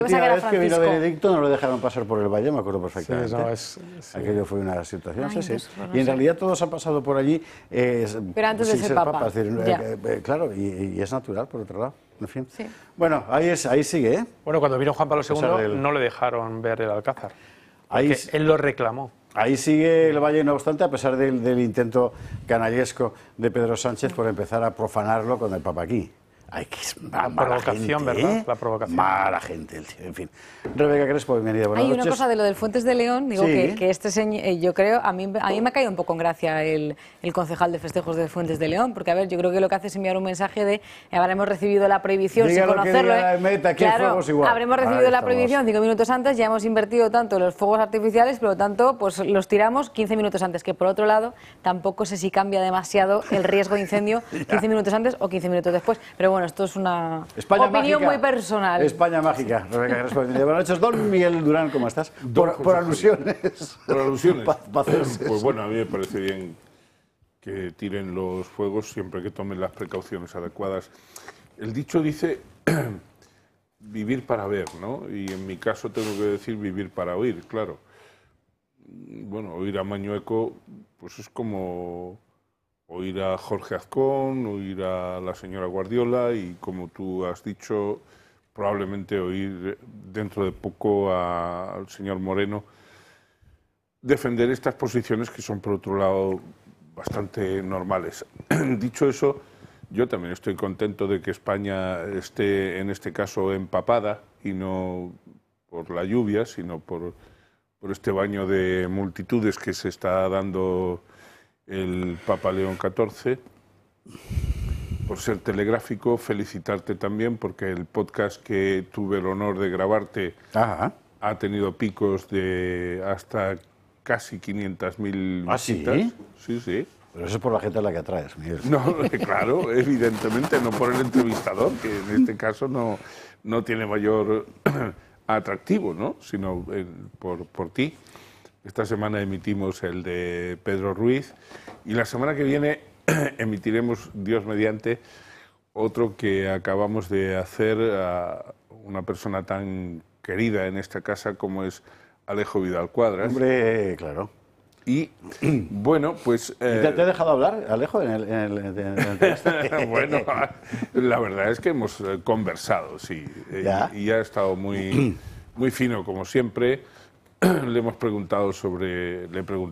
La última vez que vino Benedicto no lo dejaron pasar por el valle, me acuerdo perfectamente. Sí, Aquello fue una situación, Y en realidad todos han pasado por allí pero antes de ser papa. Es decir, claro, y es natural, por otro lado. En fin. Sí. Bueno, ahí sigue, ¿eh? Bueno, cuando vino Juan Pablo II no le dejaron ver el Alcázar. Él lo reclamó. Ahí sigue el valle, no obstante, a pesar del intento canallesco de Pedro Sánchez por empezar a profanarlo con el Papa aquí. Ay, que es la provocación, gente, ¿verdad? La provocación. Mala gente, el tío. En fin. Rebeca Crespo, bienvenida. Buenas noches. Hay una cosa de lo del Fuentes de León, digo que este señor, yo creo, a mí me ha caído un poco en gracia el concejal de festejos de Fuentes de León, porque a ver, yo creo que lo que hace es enviar un mensaje de habremos recibido la prohibición sin conocerlo. Claro, habremos recibido la prohibición 5 minutos antes, ya hemos invertido tanto en los fuegos artificiales, por lo tanto, pues los tiramos 15 minutos antes, que por otro lado, tampoco sé si cambia demasiado el riesgo de incendio 15 minutos antes o 15 minutos después. Pero bueno, esto es una opinión muy personal. España mágica. Rebeca Crespo, buenas noches. Don Miguel Durán, ¿cómo estás? Por alusiones. Por alusiones. Pues bueno, a mí me parece bien que tiren los fuegos siempre que tomen las precauciones adecuadas. El dicho dice vivir para ver, ¿no? Y en mi caso tengo que decir vivir para oír, claro. Bueno, oír a Mañueco pues es como oír a Jorge Azcón, oír a la señora Guardiola y, como tú has dicho, probablemente oír dentro de poco al señor Moreno defender estas posiciones que son, por otro lado, bastante normales. Dicho eso, yo también estoy contento de que España esté, en este caso, empapada, y no por la lluvia, sino por este baño de multitudes que se está dando el Papa León XIV. Por ser telegráfico, felicitarte también porque el podcast que tuve el honor de grabarte ha tenido picos de hasta casi 500.000 visitas. ¿Sí? Pero eso es por la gente a la que atraes, Miguel. No, claro, evidentemente, no por el entrevistador, que en este caso no tiene mayor atractivo, ¿no? Sino por ti. Esta semana emitimos el de Pedro Ruiz y la semana que viene emitiremos, Dios mediante, otro que acabamos de hacer a una persona tan querida en esta casa como es Alejo Vidal Cuadras. Hombre, claro. Y bueno, pues... ¿Te ha dejado hablar, Alejo, en el Bueno, la verdad es que hemos conversado, sí. Y ha estado muy fino, como siempre. Le he preguntado sobre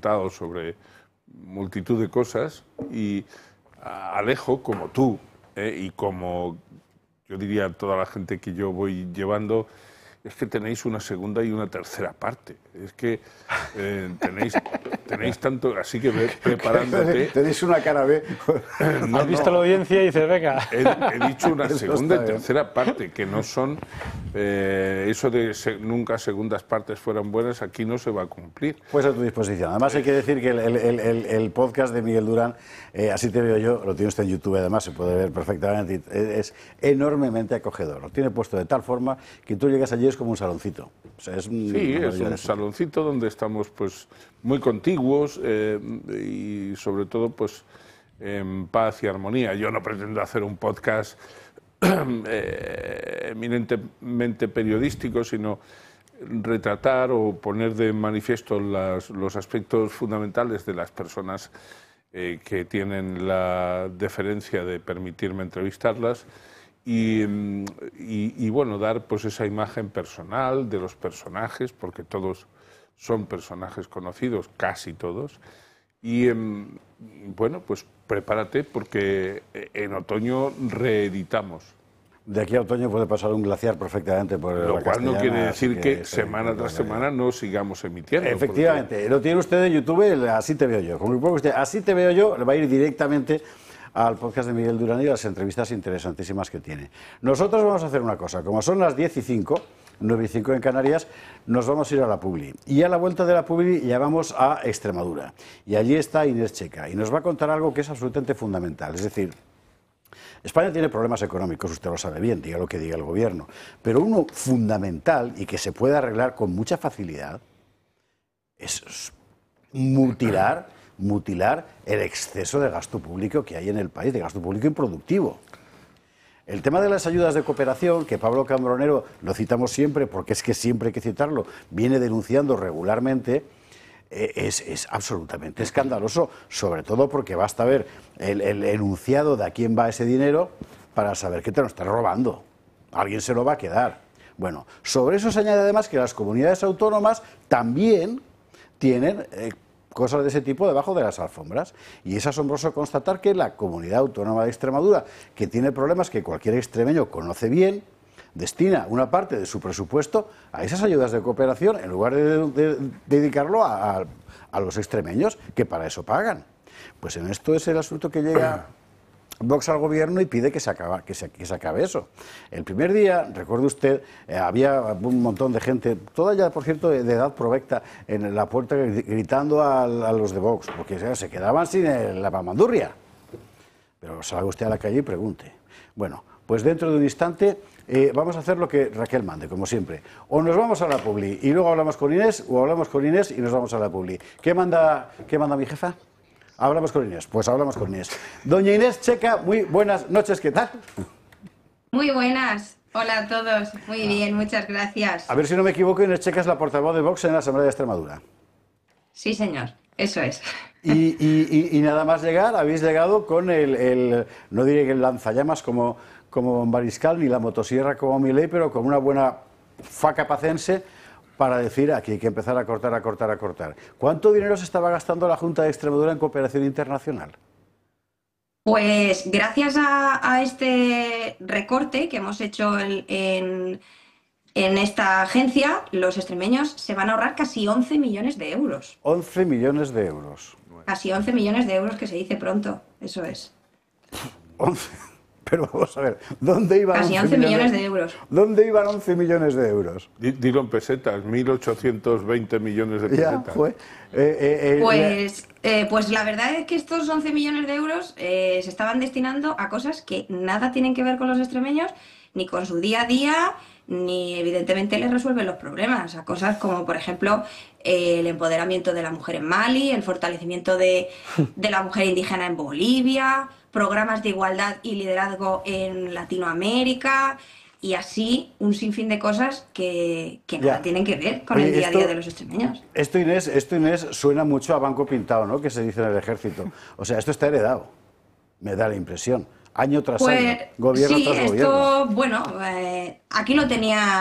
multitud de cosas y Alejo, como tú, y como yo diría toda la gente que yo voy llevando, es que tenéis una segunda y una tercera parte. Es que tenéis tanto, así que ve preparándote. Tenéis una cara B. Has visto la audiencia y dices, venga. He dicho una segunda y tercera parte, que no son eso de nunca segundas partes fueran buenas, aquí no se va a cumplir. Pues a tu disposición. Además hay que decir que el podcast de Miguel Durán, Así te veo yo, lo tiene usted en YouTube, además se puede ver perfectamente, es enormemente acogedor. Lo tiene puesto de tal forma que tú llegas allí es como un saloncito. O sea, es un saloncito donde estamos pues muy contiguos y sobre todo pues en paz y armonía. Yo no pretendo hacer un podcast eminentemente periodístico, sino retratar o poner de manifiesto los aspectos fundamentales de las personas que tienen la deferencia de permitirme entrevistarlas y bueno, dar pues esa imagen personal de los personajes, porque todos son personajes conocidos, casi todos, y bueno, pues prepárate porque en otoño reeditamos. De aquí a otoño puede pasar un glaciar perfectamente por la Lo cual no quiere decir que semana tras semana no sigamos emitiendo. Efectivamente, porque lo tiene usted en YouTube, Así te veo yo. Como le pongo usted Así te veo yo, le va a ir directamente al podcast de Miguel Durán y a las entrevistas interesantísimas que tiene. Nosotros vamos a hacer una cosa, como son las 10:05, 9:05 en Canarias, nos vamos a ir a la Publi. Y a la vuelta de la Publi ya vamos a Extremadura. Y allí está Inés Checa y nos va a contar algo que es absolutamente fundamental, es decir, España tiene problemas económicos, usted lo sabe bien, diga lo que diga el gobierno, pero uno fundamental y que se puede arreglar con mucha facilidad es mutilar el exceso de gasto público que hay en el país, de gasto público improductivo. El tema de las ayudas de cooperación, que Pablo Cambronero lo citamos siempre, porque es que siempre hay que citarlo, viene denunciando regularmente, es absolutamente escandaloso, sobre todo porque basta ver el enunciado de a quién va ese dinero para saber que te lo están robando. Alguien se lo va a quedar. Bueno, sobre eso se añade además que las comunidades autónomas también tienen cosas de ese tipo debajo de las alfombras. Y es asombroso constatar que la Comunidad Autónoma de Extremadura, que tiene problemas que cualquier extremeño conoce bien, destina una parte de su presupuesto a esas ayudas de cooperación en lugar de dedicarlo a los extremeños, que para eso pagan. Pues en esto es el asunto que llega Vox al gobierno y pide que se acabe eso. El primer día, recuerde usted, había un montón de gente, toda ya, por cierto, de edad provecta, en la puerta gritando a los de Vox, porque se quedaban sin la mamandurria. Pero salga usted a la calle y pregunte. Bueno, pues dentro de un instante vamos a hacer lo que Raquel mande, como siempre. O nos vamos a la publi y luego hablamos con Inés, o hablamos con Inés y nos vamos a la publi. ¿Qué manda mi jefa? Hablamos con Inés, pues hablamos con Inés. Doña Inés Checa, muy buenas noches, ¿qué tal? Muy buenas, hola a todos, muy bien, muchas gracias. A ver si no me equivoco, Inés Checa es la portavoz de Vox en la Asamblea de Extremadura. Sí, señor, eso es. Y nada más llegar, habéis llegado con no diré que el lanzallamas como Mariscal, ni la motosierra como Milei, pero con una buena faca pacense, para decir aquí hay que empezar a cortar. ¿Cuánto dinero se estaba gastando la Junta de Extremadura en cooperación internacional? Pues gracias a este recorte que hemos hecho en esta agencia, los extremeños se van a ahorrar casi 11 millones de euros. 11 millones de euros. Casi 11 millones de euros, que se dice pronto, eso es. 11. Pero vamos a ver, ¿dónde iban casi 11 millones de euros? ¿Dónde iban 11 millones de euros? Dilo en pesetas, 1.820 millones de pesetas. Ya, fue. Pues la verdad es que estos 11 millones de euros se estaban destinando a cosas que nada tienen que ver con los extremeños, ni con su día a día, ni evidentemente les resuelven los problemas. A cosas como, por ejemplo, el empoderamiento de la mujer en Mali, el fortalecimiento de la mujer indígena en Bolivia, programas de igualdad y liderazgo en Latinoamérica, y así un sinfín de cosas que nada tienen que ver con el día a día de los extremeños. Esto, Inés, suena mucho a banco pintado, ¿no?, que se dice en el ejército. O sea, esto está heredado, me da la impresión. Año tras año, gobierno tras gobierno. Esto, bueno, aquí lo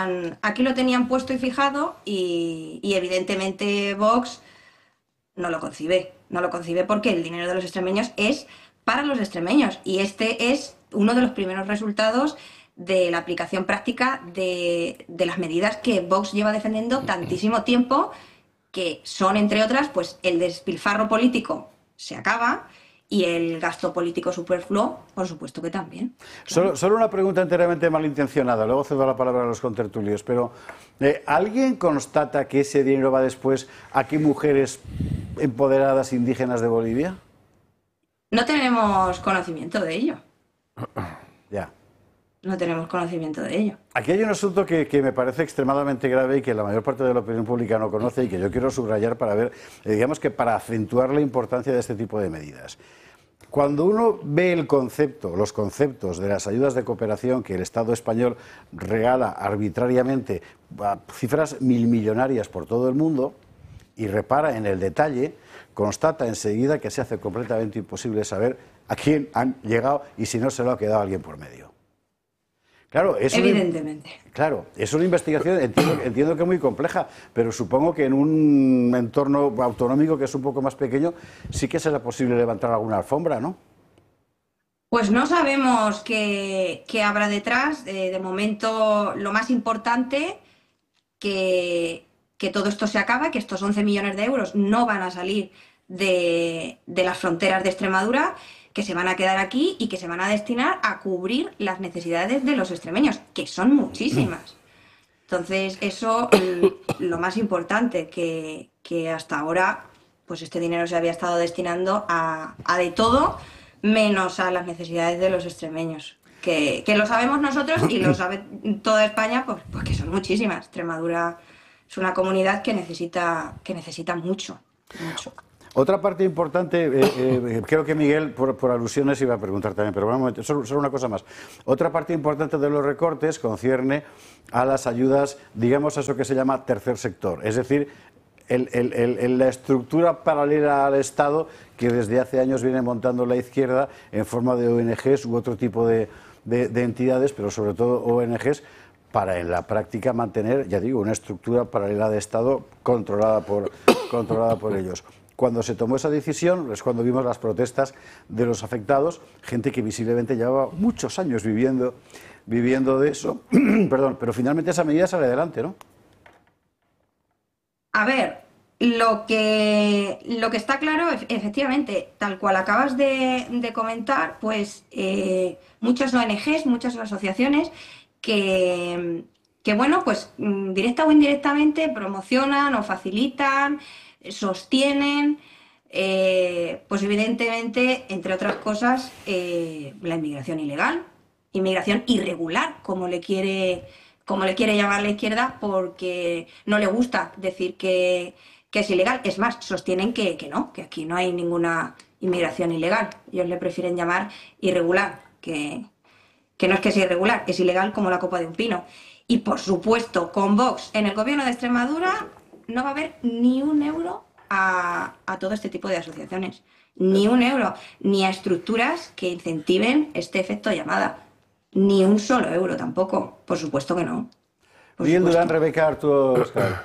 tenían puesto y fijado, y evidentemente Vox no lo concibe porque el dinero de los extremeños es para los extremeños, y este es uno de los primeros resultados de la aplicación práctica de las medidas que Vox lleva defendiendo tantísimo tiempo, que son, entre otras, pues el despilfarro político se acaba y el gasto político superfluo, por supuesto que también. Solo una pregunta enteramente malintencionada, luego cedo la palabra a los contertulios, pero ¿alguien constata que ese dinero va después a qué mujeres empoderadas indígenas de Bolivia? No tenemos conocimiento de ello. Ya. No tenemos conocimiento de ello. Aquí hay un asunto que me parece extremadamente grave y que la mayor parte de la opinión pública no conoce y que yo quiero subrayar para ver, digamos que para acentuar la importancia de este tipo de medidas. Cuando uno ve los conceptos de las ayudas de cooperación que el Estado español regala arbitrariamente a cifras milmillonarias por todo el mundo y repara en el detalle, constata enseguida que se hace completamente imposible saber a quién han llegado y si no se lo ha quedado alguien por medio. Claro, evidentemente. Claro, es una investigación, entiendo que es muy compleja, pero supongo que en un entorno autonómico que es un poco más pequeño sí que será posible levantar alguna alfombra, ¿no? Pues no sabemos qué habrá detrás. De momento, lo más importante, que todo esto se acaba, que estos 11 millones de euros no van a salir de las fronteras de Extremadura, que se van a quedar aquí y que se van a destinar a cubrir las necesidades de los extremeños, que son muchísimas. Entonces, eso lo más importante, que hasta ahora pues este dinero se había estado destinando a de todo, menos a las necesidades de los extremeños. Que lo sabemos nosotros y lo sabe toda España, pues porque son muchísimas. Extremadura es una comunidad que necesita mucho. Otra parte importante, creo que Miguel, por alusiones, iba a preguntar también, pero un momento, solo una cosa más. Otra parte importante de los recortes concierne a las ayudas, digamos, a eso que se llama tercer sector, es decir, la estructura paralela al Estado que desde hace años viene montando la izquierda en forma de ONGs u otro tipo de entidades, pero sobre todo ONGs, para en la práctica mantener, ya digo, una estructura paralela de Estado controlada por ellos. Cuando se tomó esa decisión es cuando vimos las protestas de los afectados, gente que visiblemente llevaba muchos años viviendo de eso, perdón, pero finalmente esa medida sale adelante, ¿no? A ver, lo que está claro, efectivamente, tal cual acabas de comentar, pues muchas ONGs, muchas asociaciones que bueno, pues directa o indirectamente promocionan o facilitan, sostienen, pues evidentemente, entre otras cosas, la inmigración ilegal, inmigración irregular, como le quiere llamar la izquierda, porque no le gusta decir que es ilegal. Es más, sostienen que no, que aquí no hay ninguna inmigración ilegal. Ellos le prefieren llamar irregular, que no es que sea irregular, es ilegal como la copa de un pino. Y por supuesto, con Vox en el gobierno de Extremadura no va a haber ni un euro a todo este tipo de asociaciones. Ni un euro, ni a estructuras que incentiven este efecto llamada. Ni un solo euro tampoco, por supuesto que no. Miguel Durán, Rebeca, Arturo.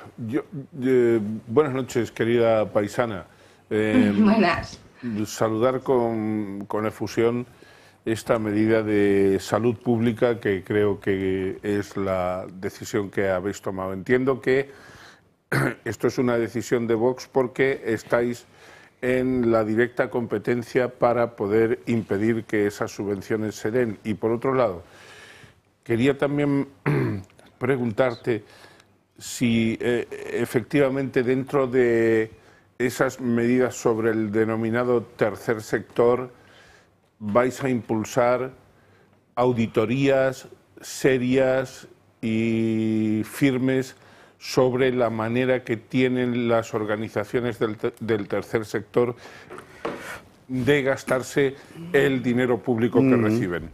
Buenas noches, querida paisana. Buenas. Saludar con efusión esta medida de salud pública que creo que es la decisión que habéis tomado. Entiendo que esto es una decisión de Vox porque estáis en la directa competencia para poder impedir que esas subvenciones se den. Y por otro lado, quería también preguntarte si efectivamente dentro de esas medidas sobre el denominado tercer sector vais a impulsar auditorías serias y firmes sobre la manera que tienen las organizaciones del tercer sector de gastarse el dinero público que reciben.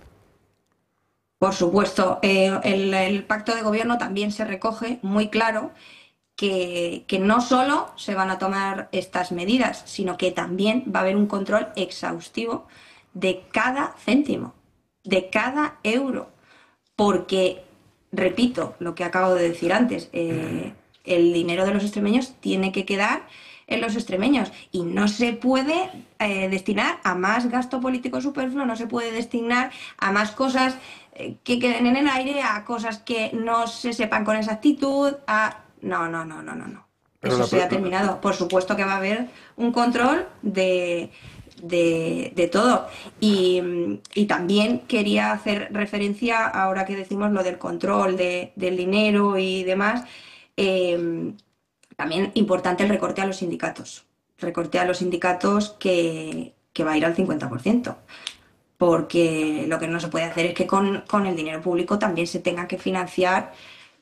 Por supuesto, el pacto de gobierno también se recoge muy claro que no solo se van a tomar estas medidas, sino que también va a haber un control exhaustivo de cada céntimo, de cada euro, porque, repito lo que acabo de decir antes, el dinero de los extremeños tiene que quedar en los extremeños y no se puede destinar a más gasto político superfluo, no se puede destinar a más cosas que queden en el aire, a cosas que no se sepan con exactitud, No. Eso se ha terminado. Por supuesto que va a haber un control de todo. Y también quería hacer referencia, ahora que decimos lo del control del dinero y demás, también importante el recorte a los sindicatos. Recorte a los sindicatos que va a ir al 50%. Porque lo que no se puede hacer es que con el dinero público también se tenga que financiar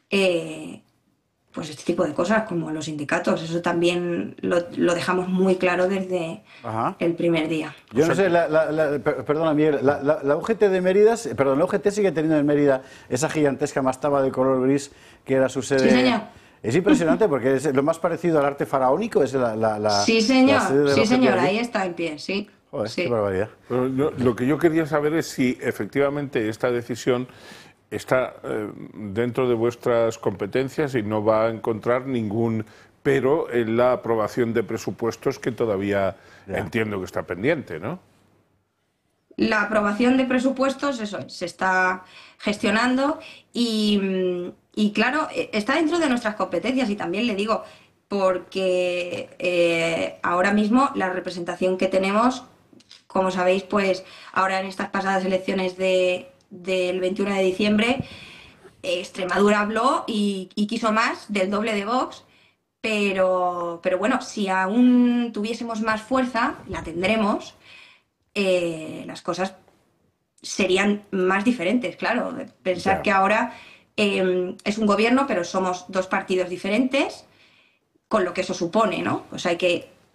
pues este tipo de cosas, como los sindicatos. Eso también lo dejamos muy claro desde el primer día. Yo no sé, perdona Miguel, la UGT de Mérida, perdón, la UGT sigue teniendo en Mérida esa gigantesca mastaba de color gris que era su sede. Sí, señor. Es impresionante porque es lo más parecido al arte faraónico, es Sí, señor, ahí está en pie, sí. Joder, sí. Qué barbaridad. Pero lo que yo quería saber es si efectivamente esta decisión está dentro de vuestras competencias y no va a encontrar ningún pero en la aprobación de presupuestos que todavía entiendo que está pendiente, ¿no? La aprobación de presupuestos, eso se está gestionando y claro, está dentro de nuestras competencias y también le digo, porque ahora mismo la representación que tenemos, como sabéis, pues ahora en estas pasadas elecciones del 21 de diciembre, Extremadura habló y quiso más del doble de Vox, pero bueno, si aún tuviésemos más fuerza, la tendremos, las cosas serían más diferentes, claro. Pensar que ahora es un gobierno, pero somos dos partidos diferentes, con lo que eso supone, ¿no? Pues hay que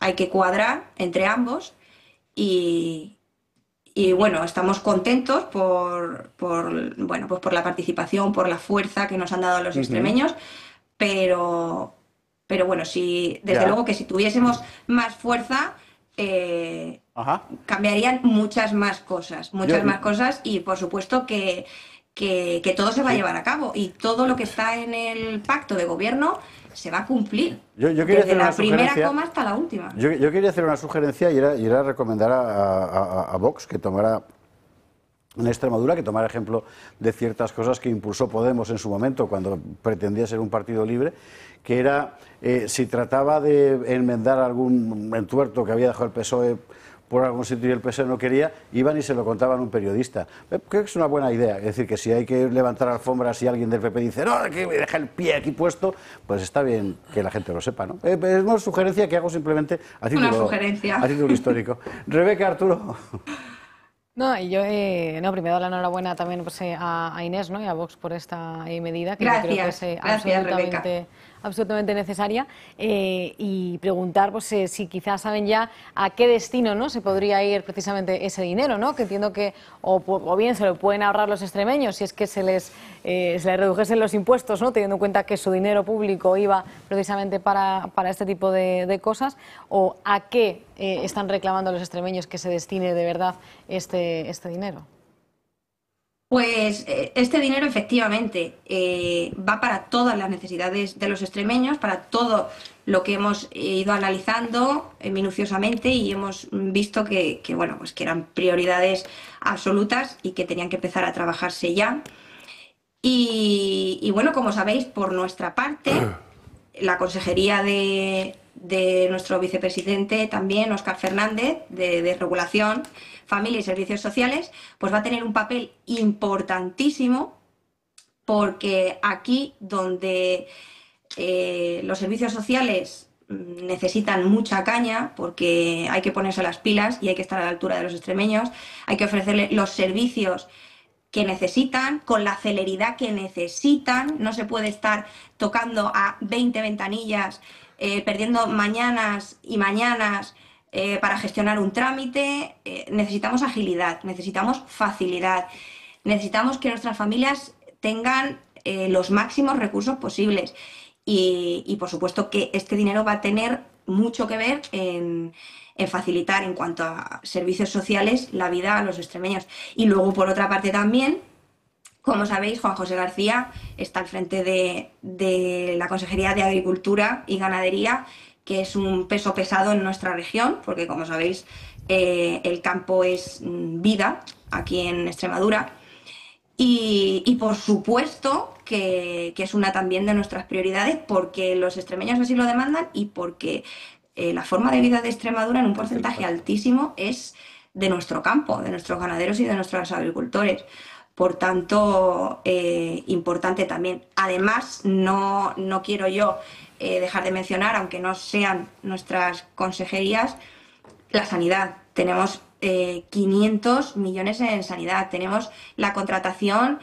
hay que cuadrar entre ambos y bueno, estamos contentos bueno, pues por la participación, por la fuerza que nos han dado los extremeños, pero bueno, desde luego que si tuviésemos más fuerza, cambiarían muchas más cosas, y por supuesto que todo se va a llevar a cabo y todo lo que está en el pacto de gobierno se va a cumplir, desde la primera coma hasta la última. Yo quería hacer una sugerencia y era recomendar a Vox que tomara, en Extremadura, que tomara ejemplo de ciertas cosas que impulsó Podemos en su momento, cuando pretendía ser un partido libre, que era, si trataba de enmendar algún entuerto que había dejado el PSOE por algún sitio y el PSOE no quería, iban y se lo contaban a un periodista. Creo que es una buena idea. Es decir, que si hay que levantar alfombras y alguien del PP dice, no, que me deja el pie aquí puesto, pues está bien que la gente lo sepa, ¿no? Es una sugerencia que hago simplemente a título histórico. Rebeca, Arturo. No, y yo primero la enhorabuena también pues, a Inés, ¿no? Y a Vox por esta medida que gracias, yo creo que es absolutamente necesaria, y preguntar pues, si quizás saben ya a qué destino, ¿no? se podría ir precisamente ese dinero, ¿no? Que entiendo que o bien se lo pueden ahorrar los extremeños si es que se les redujesen los impuestos, ¿no? Teniendo en cuenta que su dinero público iba precisamente para este tipo de cosas, o a qué están reclamando los extremeños que se destine de verdad este dinero. Pues este dinero efectivamente va para todas las necesidades de los extremeños, para todo lo que hemos ido analizando minuciosamente y hemos visto que bueno, pues que eran prioridades absolutas y que tenían que empezar a trabajarse ya. Y bueno, como sabéis, por nuestra parte, la consejería de nuestro vicepresidente también, Óscar Fernández, de Regulación, Familia y Servicios Sociales, pues va a tener un papel importantísimo, porque aquí donde los servicios sociales necesitan mucha caña, porque hay que ponerse las pilas y hay que estar a la altura de los extremeños, hay que ofrecerles los servicios que necesitan, con la celeridad que necesitan. No se puede estar tocando a 20 ventanillas, perdiendo mañanas y mañanas para gestionar un trámite. Necesitamos agilidad, necesitamos facilidad, necesitamos que nuestras familias tengan los máximos recursos posibles y por supuesto que este dinero va a tener mucho que ver en facilitar en cuanto a servicios sociales la vida a los extremeños. Y luego, por otra parte también, como sabéis, Juan José García está al frente de la Consejería de Agricultura y Ganadería, que es un peso pesado en nuestra región, porque como sabéis, el campo es vida aquí en Extremadura. Y por supuesto que es una también de nuestras prioridades, porque los extremeños así lo demandan y porque la forma de vida de Extremadura en un porcentaje altísimo es de nuestro campo, de nuestros ganaderos y de nuestros agricultores. Por tanto, importante también. Además, no quiero yo dejar de mencionar, aunque no sean nuestras consejerías, la sanidad. Tenemos 500 millones en sanidad, tenemos la contratación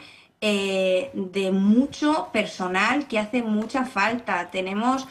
de mucho personal que hace mucha falta, tenemos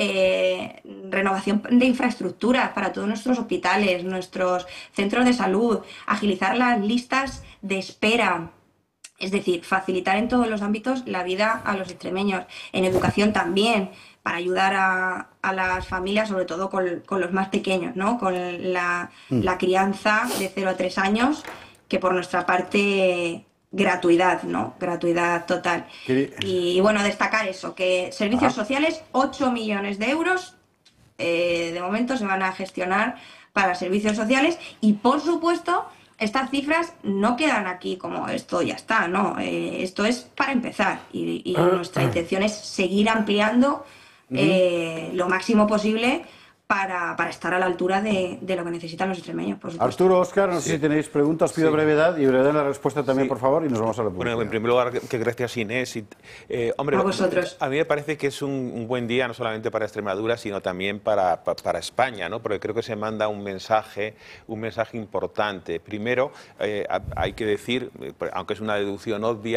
renovación de infraestructuras para todos nuestros hospitales, nuestros centros de salud, agilizar las listas de espera, es decir, facilitar en todos los ámbitos la vida a los extremeños. En educación también, para ayudar a las familias, sobre todo con los más pequeños, ¿no? Con la crianza de 0 a 3 años, que por nuestra parte gratuidad, ¿no? Gratuidad total. Y bueno, destacar eso, que servicios sociales, 8 millones de euros de momento se van a gestionar para servicios sociales y por supuesto estas cifras no quedan aquí como esto ya está, ¿no? Esto es para empezar y nuestra intención es seguir ampliando lo máximo posible para estar a la altura de lo que necesitan los extremeños, por supuesto. Arturo, Óscar, no sé si tenéis preguntas, pido brevedad y brevedad en la respuesta también, por favor, y nos vamos a la publicidad. Bueno, en primer lugar, que gracias Inés. Hombre, a vosotros. A mí me parece que es un buen día no solamente para Extremadura, sino también para España, ¿no? Porque creo que se manda un mensaje importante. Primero, hay que decir, aunque es una deducción obvia,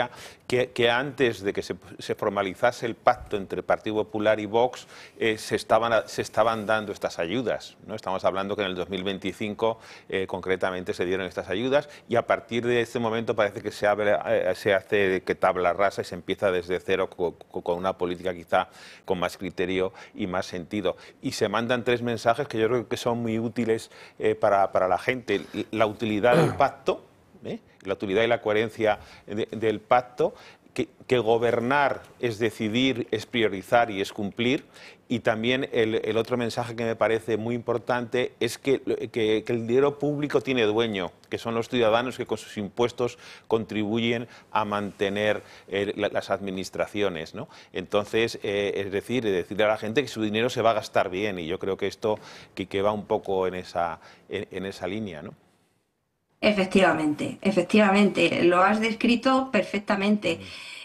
que antes de que se formalizase el pacto entre Partido Popular y Vox se estaban dando estas ayudas, ¿no? Estamos hablando que en el 2025 concretamente se dieron estas ayudas y a partir de este momento parece que se hace que tabla rasa y se empieza desde cero con una política quizá con más criterio y más sentido. Y se mandan 3 mensajes que yo creo que son muy útiles para la gente. La utilidad del pacto, la utilidad y la coherencia del pacto, que gobernar es decidir, es priorizar y es cumplir. Y también el otro mensaje que me parece muy importante es que el dinero público tiene dueño, que son los ciudadanos que con sus impuestos contribuyen a mantener las administraciones, ¿no? Entonces, es decir, decirle a la gente que su dinero se va a gastar bien, y yo creo que esto que va un poco en esa línea, ¿no? Efectivamente, lo has descrito perfectamente.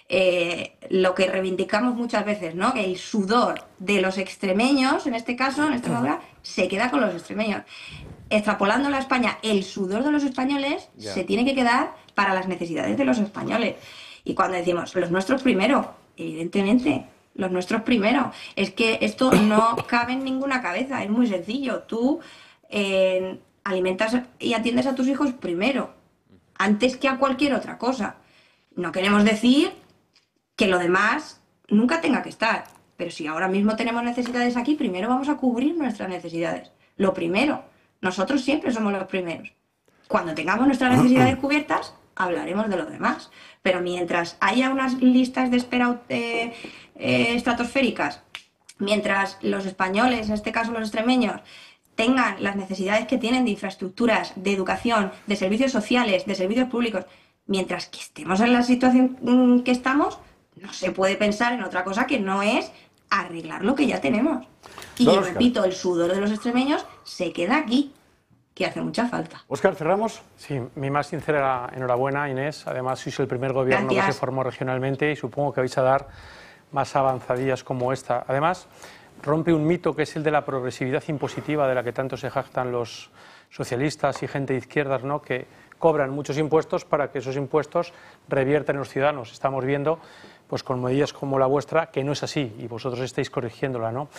Lo que reivindicamos muchas veces, ¿no? Que el sudor de los extremeños, en este caso, en Extremadura, se queda con los extremeños. Extrapolándolo a España, el sudor de los españoles se tiene que quedar para las necesidades de los españoles. Y cuando decimos los nuestros primero, evidentemente, los nuestros primero, es que esto no cabe en ninguna cabeza, es muy sencillo. Tú alimentas y atiendes a tus hijos primero, antes que a cualquier otra cosa. No queremos decir que lo demás nunca tenga que estar, pero si ahora mismo tenemos necesidades aquí, primero vamos a cubrir nuestras necesidades. Lo primero, nosotros siempre somos los primeros. Cuando tengamos nuestras necesidades cubiertas, hablaremos de lo demás. Pero mientras haya unas listas de espera estratosféricas, mientras los españoles, en este caso los extremeños, tengan las necesidades que tienen de infraestructuras, de educación, de servicios sociales, de servicios públicos, mientras que estemos en la situación que estamos, no se puede pensar en otra cosa que no es arreglar lo que ya tenemos. Y yo repito, el sudor de los extremeños se queda aquí, que hace mucha falta. Óscar, ¿cerramos? Sí, mi más sincera enhorabuena, Inés. Además, sois el primer gobierno que se formó regionalmente y supongo que vais a dar más avanzadillas como esta. Además, rompe un mito que es el de la progresividad impositiva de la que tanto se jactan los socialistas y gente de izquierdas, ¿no? Que cobran muchos impuestos para que esos impuestos reviertan en los ciudadanos. Estamos viendo, pues con medidas como la vuestra, que no es así y vosotros estáis corrigiéndola, ¿no?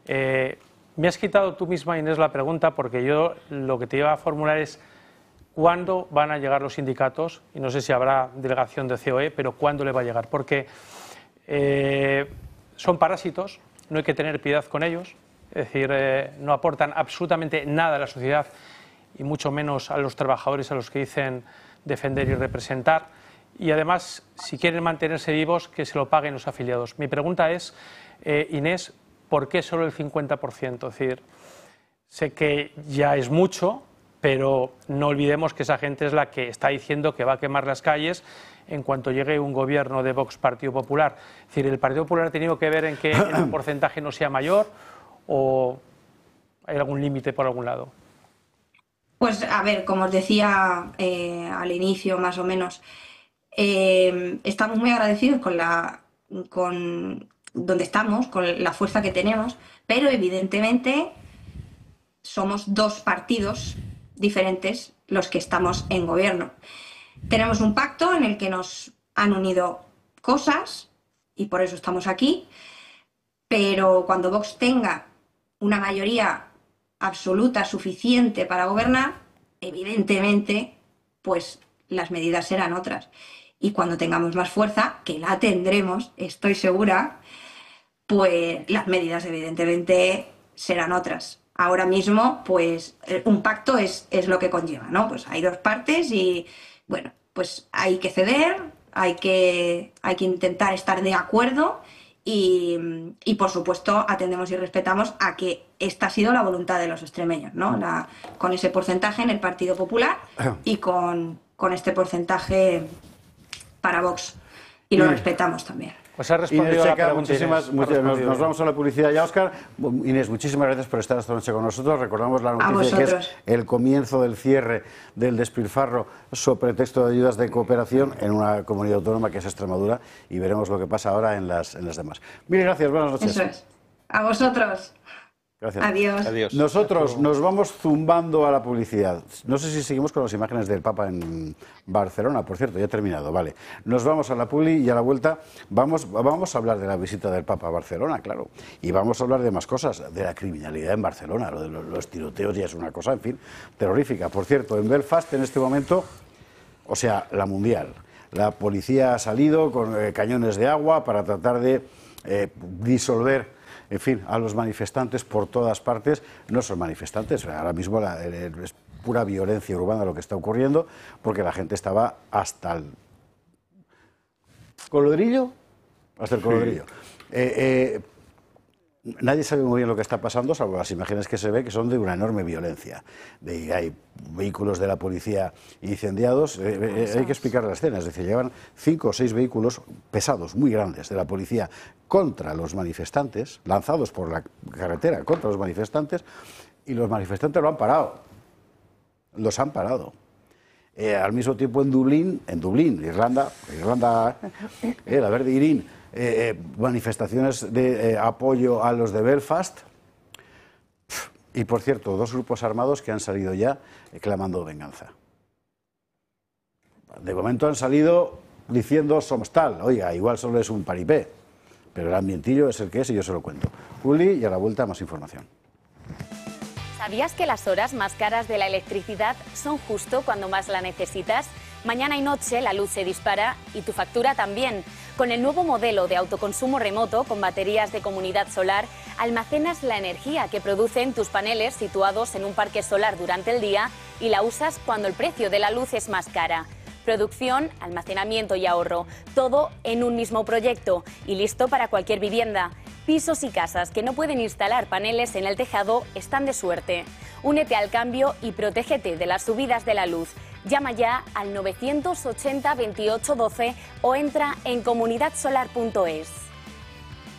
Me has quitado tú misma, Inés, la pregunta, porque yo lo que te iba a formular es ¿cuándo van a llegar los sindicatos? Y no sé si habrá delegación de COE, pero ¿cuándo le va a llegar? Porque son parásitos, no hay que tener piedad con ellos, es decir, no aportan absolutamente nada a la sociedad y mucho menos a los trabajadores a los que dicen defender y representar. Y además, si quieren mantenerse vivos, que se lo paguen los afiliados. Mi pregunta es, Inés, ¿por qué solo el 50%? Es decir, sé que ya es mucho, pero no olvidemos que esa gente es la que está diciendo que va a quemar las calles en cuanto llegue un gobierno de Vox Partido Popular. Es decir, ¿el Partido Popular ha tenido que ver en que el porcentaje no sea mayor o hay algún límite por algún lado? Pues a ver, como os decía al inicio más o menos, estamos muy agradecidos con donde estamos, con la fuerza que tenemos, pero evidentemente somos 2 partidos diferentes los que estamos en gobierno. Tenemos un pacto en el que nos han unido cosas y por eso estamos aquí, pero cuando Vox tenga una mayoría absoluta suficiente para gobernar, evidentemente, pues las medidas serán otras. Y cuando tengamos más fuerza, que la tendremos, estoy segura, pues las medidas evidentemente serán otras. Ahora mismo, pues un pacto es lo que conlleva, ¿no? Pues hay 2 partes y, bueno, pues hay que ceder, hay que intentar estar de acuerdo y por supuesto, atendemos y respetamos a que esta ha sido la voluntad de los extremeños, ¿no? Con ese porcentaje en el Partido Popular y con este porcentaje para Vox. Y lo respetamos también. Pues ha respondido a la pregunta, nos vamos a la publicidad ya, Óscar. Inés, muchísimas gracias por estar esta noche con nosotros. Recordamos la noticia que es el comienzo del cierre del despilfarro sobre pretexto de ayudas de cooperación en una comunidad autónoma que es Extremadura y veremos lo que pasa ahora en las demás. Mil gracias, buenas noches. Eso es. A vosotros. Gracias. Adiós. Adiós. Nosotros nos vamos zumbando a la publicidad. No sé si seguimos con las imágenes del Papa en Barcelona, por cierto, ya he terminado, vale. Nos vamos a la publi y a la vuelta vamos a hablar de la visita del Papa a Barcelona, claro. Y vamos a hablar de más cosas, de la criminalidad en Barcelona, lo de los tiroteos ya es una cosa, en fin, terrorífica. Por cierto, en Belfast en este momento, o sea, la mundial. La policía ha salido con cañones de agua para tratar de disolver, en fin, a los manifestantes por todas partes. No son manifestantes, ahora mismo es pura violencia urbana lo que está ocurriendo, porque la gente estaba hasta el colodrillo, hasta el colodrillo. Nadie sabe muy bien lo que está pasando, salvo las imágenes que se ve, que son de una enorme violencia. Hay vehículos de la policía incendiados. Hay que explicar la escena, es decir, llevan 5 o 6 vehículos pesados, muy grandes, de la policía contra los manifestantes, lanzados por la carretera contra los manifestantes, y los manifestantes lo han parado. Los han parado. Al mismo tiempo en Dublín, Irlanda, la Verde Irín, manifestaciones de apoyo a los de Belfast. Y por cierto, 2 grupos armados que han salido ya clamando venganza. De momento han salido diciendo somos tal, oiga, igual solo es un paripé, pero el ambientillo es el que es y yo se lo cuento. Juli, y a la vuelta más información. ¿Sabías que las horas más caras de la electricidad son justo cuando más la necesitas? Mañana y noche la luz se dispara y tu factura también. Con el nuevo modelo de autoconsumo remoto con baterías de comunidad solar, almacenas la energía que producen tus paneles situados en un parque solar durante el día y la usas cuando el precio de la luz es más cara. Producción, almacenamiento y ahorro, todo en un mismo proyecto y listo para cualquier vivienda. Pisos y casas que no pueden instalar paneles en el tejado están de suerte. Únete al cambio y protégete de las subidas de la luz. Llama ya al 980 28 12 o entra en comunidadsolar.es.